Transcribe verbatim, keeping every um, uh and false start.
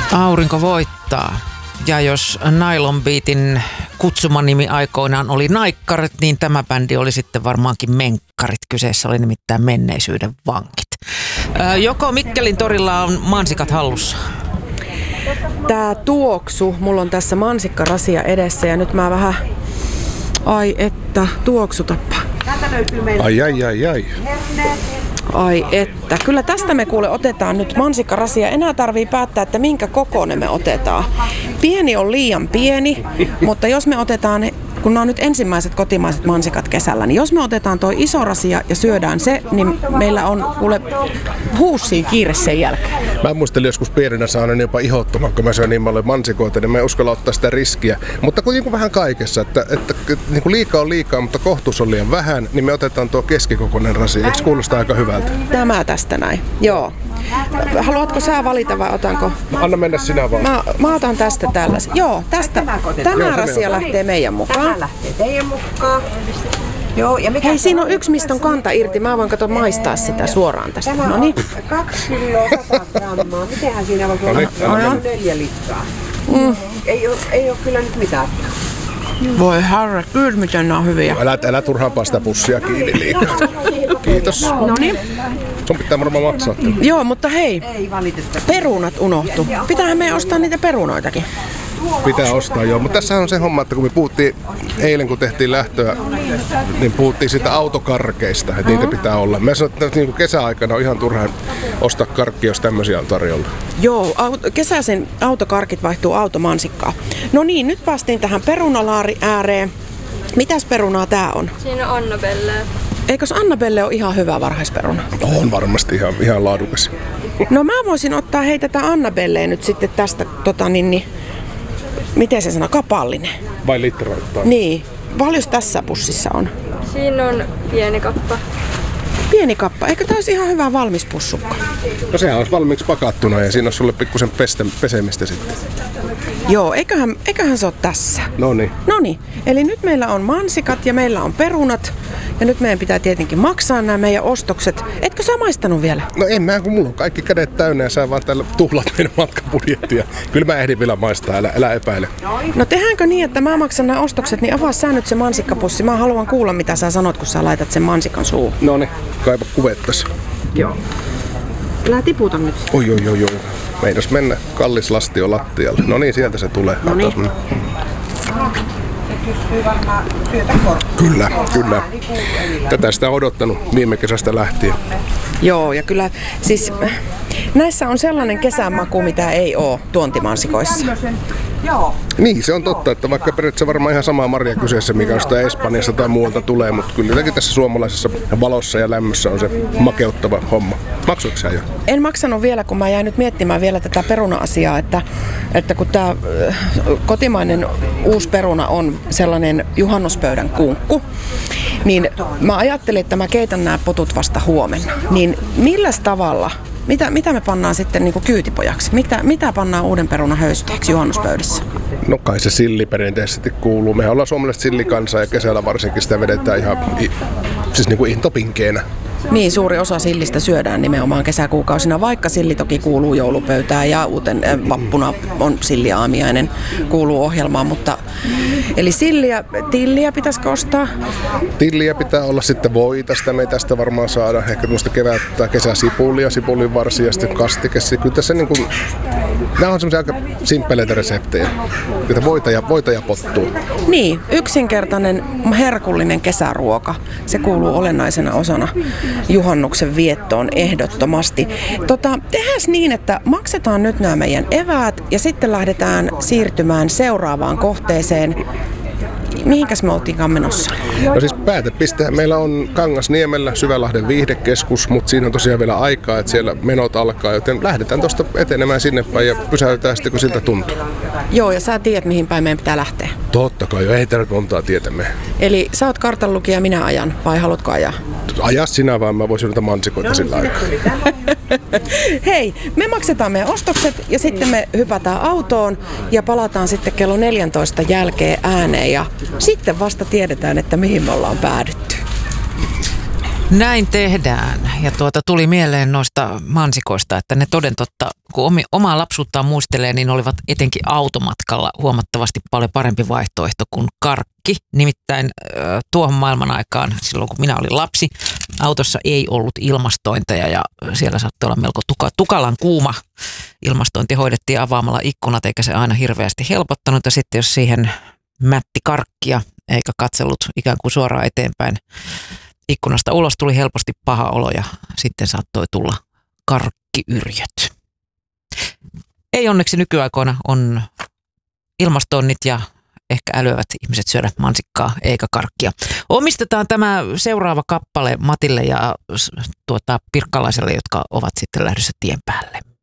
Aurinko voittaa. Ja jos Nylon Beatin kutsumanimi aikoinaan oli Naikkarit, niin tämä bändi oli sitten varmaankin Menkkarit. Kyseessä oli nimittäin menneisyyden vankit. Öö, joko Mikkelin torilla on mansikat hallussa? Tää tuoksu, mulla on tässä mansikkarasia edessä ja nyt mä vähän, ai että, tuoksutappa. Ai ai ai ai. Ai että. Kyllä tästä me kuule otetaan nyt mansikkarasia. Enää tarvii päättää, että minkä kokoinen me otetaan. Pieni on liian pieni, mutta jos me otetaan, kun nämä on nyt ensimmäiset kotimaiset mansikat kesällä, niin jos me otetaan toi iso rasia ja syödään se, niin meillä on kuule huussiin kiire sen jälkeen. Mä muistelin joskus pienenä saanut jopa ihottumaan, kun mä söin niin paljon mansikoita, niin mä en uskalla ottaa sitä riskiä. Mutta kuitenkin vähän kaikessa, että, että niin kuin liikaa on liikaa, mutta kohtuus on liian vähän, niin me otetaan tuo keskikokoinen rasia. Eikö kuulostaa aika hyvältä? Tämä tästä näin, joo. Haluatko sä valita vai otanko? Anna mennä sinä vaan. Mä, mä otan tästä tällaisen. Joo, tästä. Tämä joo, rasia lähtee meidän mukaan. Tämä lähtee teidän mukaan. Joo, ja mikä hei, siinä on yksi, mistä on kanta irti. Mä voin katsoa maistaa sitä suoraan tästä. Tämä Noniin. on kaksi kiloa sata grammaa. Mitenhän siinä voi olla? No niin, neljä litraa. Mm. Ei, ole, ei ole kyllä nyt mitään. Voi harra, kyllä miten nämä on hyviä. Älä, älä turhaan sitä pussia kiinni liikaa. Kiitos. Noniin. Sun pitää varmaan maksaa. Joo, mutta hei, Ei valitettavasti. perunat unohtu. Pitäähän me ostaa niitä perunoitakin. Pitää ostaa, joo. Mutta tässä on se homma, että kun me puhuttiin eilen, kun tehtiin lähtöä, niin puhuttiin siitä autokarkeista, että niitä pitää olla. Mä sanoin, että niin kesäaikana on ihan turhaan ostaa karkkia, jos tämmöisiä on tarjolla. Joo, kesäisen autokarkit vaihtuu automansikkaan. No niin, nyt päästiin tähän perunalaari ääreen. Mitäs perunaa tää on? Siinä on Annabelle. Eikös Annabelle ole ihan hyvä varhaisperuna? On varmasti ihan, ihan laadukas. No mä voisin ottaa hei tätä Annabelleä nyt sitten tästä, tota niin, niin miten se sanoo, kapallinen. Vai litraittain? Niin. Paljon tässä pussissa on? Siinä on pieni kappa. Pieni kappa. Eikö tämä olisi ihan hyvä valmis pussukka? No sehän olisi valmiiksi pakattuna ja siinä olisi sulle pikkusen pestä, pesemistä sitten. Joo, eiköhän, eiköhän se ole tässä. Noniin. Noniin. Eli nyt meillä on mansikat ja meillä on perunat. Ja nyt meidän pitää tietenkin maksaa nämä meidän ostokset. Etkö sä maistanut vielä? No en mä, kun mulla on kaikki kädet täynnä ja sä vaan täällä tuhlat meidän matkabudjettia. Kyllä mä ehdin vielä maistaa, älä, älä epäile. No tehdäänkö niin, että mä maksan nämä ostokset, niin avaa sä nyt se mansikkapussi. Mä haluan kuulla, mitä sä sanot, kun sä laitat sen mansikan suuhun. Noniin, kaipa kuvet tässä. Joo. Älä tiputa nyt. Oi, oi, oi, oi. Meinas mennä kallis lastio lattialle. No niin, sieltä se tulee. Noniin. Kyllä, kyllä. Tätä sitä on odottanut viime kesästä lähtien. Joo, ja kyllä siis näissä on sellainen kesämaku, mitä ei ole tuontimansikoissa. Niin, se on totta, että vaikka periaatteessa varmaan ihan sama marja kyseessä, mikä jostain Espanjasta tai muualta tulee, mutta kyllä jotenkin tässä suomalaisessa valossa ja lämmössä on se makeuttava homma. Maksoitko sä jo? En maksanut vielä, kun mä jäin nyt miettimään vielä tätä peruna-asiaa, että, että kun tämä kotimainen uusi peruna on sellainen juhannuspöydän kunkku, niin mä ajattelin, että mä keitän nämä potut vasta huomenna. Niin milläs tavalla, mitä, mitä me pannaan sitten niin kuin kyytipojaksi? Mitä, mitä pannaan uuden perunan höysteeksi juhannuspöydässä? No kai se silli perinteisesti kuuluu. Mehän ollaan suomalaiset sillikansa ja kesällä varsinkin sitä vedetään ihan siis niin kuin intopinkeenä. Niin, suuri osa sillistä syödään nimenomaan kesäkuukausina, vaikka silli toki kuuluu joulupöytään ja uuten vappuna on silliaamiainen, kuuluu ohjelmaan, mutta eli silliä, tilliä pitäisikö ostaa? Tilliä pitää olla, sitten voita, sitä me ei tästä varmaan saada, ehkä tämmöistä kevät- tai kesäsipulia, sipulin varsia ja sitten kastikesi. Kyllä tässä niin kuin, nämä on semmoisia aika simppeleitä reseptejä, että voita ja, voita ja pottua. Niin, yksinkertainen herkullinen kesäruoka, se kuuluu olennaisena osana juhannuksen viettoon ehdottomasti. Tota, tehdään niin, että maksetaan nyt nämä meidän eväät ja sitten lähdetään siirtymään seuraavaan kohteeseen. Mihinkäs me oltiinkaan menossa? No siis päätepistehän meillä on Kangasniemellä Syvälahden viihdekeskus, mutta siinä on tosiaan vielä aikaa, että siellä menot alkaa, joten lähdetään tuosta etenemään sinne päin ja pysäytetään sitten, kun siltä tuntuu. Joo, ja sä tiedät, mihin päin meidän pitää lähteä. Totta kai jo, ei tarvitse montaa tietämme. Eli sä oot kartanlukija ja minä ajan, vai haluatko ajaa? Aja sinä vaan, mä voisin noita mansikoita sillä aikaa. Hei, me maksetaan meidän ostokset ja sitten me hypätään autoon ja palataan sitten kello neljäntoista jälkeen ääneen ja sitten vasta tiedetään, että mihin me ollaan päädytty. Näin tehdään. Ja tuota tuli mieleen noista mansikoista, että ne toden totta, kun omi, omaa lapsuuttaan muistelee, niin olivat etenkin automatkalla huomattavasti paljon parempi vaihtoehto kuin karkki. Nimittäin tuohon maailman aikaan, silloin kun minä olin lapsi, autossa ei ollut ilmastointeja ja siellä saattoi olla melko tuka, tukalan kuuma. Ilmastointi hoidettiin avaamalla ikkunat, eikä se aina hirveästi helpottanut. Ja sitten jos siihen mätti karkkia, eikä katsellut ikään kuin suoraan eteenpäin ikkunasta ulos, tuli helposti paha olo ja sitten saattoi tulla karkkiyrjöt. Ei onneksi nykyaikoina on ilmastoinnit ja ehkä älyävät ihmiset syödä mansikkaa eikä karkkia. Omistetaan tämä seuraava kappale Matille ja tuota, Pirkkalaiselle, jotka ovat sitten lähdössä tien päälle.